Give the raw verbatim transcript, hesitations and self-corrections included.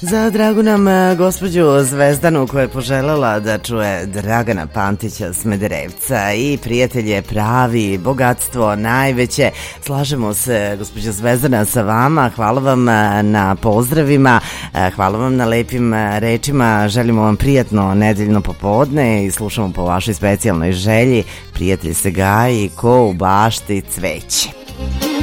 Za dragu nam gospođu Zvezdanu koja je poželjela da čuje Dragana Pantića Smederevca i prijatelje pravi, bogatstvo najveće. Slažemo se, gospođo Zvezdana, sa vama. Hvala vam na pozdravima, hvala vam na lepim rečima. Želimo vam prijatno nedeljno popodne i slušamo po vašoj specijalnoj želji. Prijatelj se gaji ko u bašti cveće.